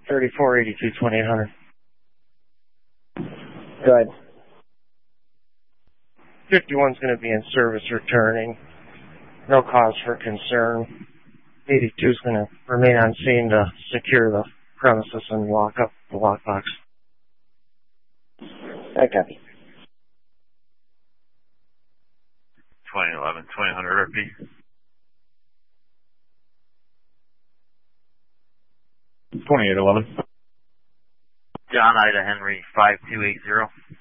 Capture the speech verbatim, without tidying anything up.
thirty-four eighty-two twenty-eight hundred. Go ahead. fifty-one's going to be in service returning. No cause for concern. eighty-two's going to remain on scene to secure the premises and lock up the lockbox. Okay. twenty eleven, twenty hundred R P. twenty-eight eleven. John Ida Henry, five two eight zero.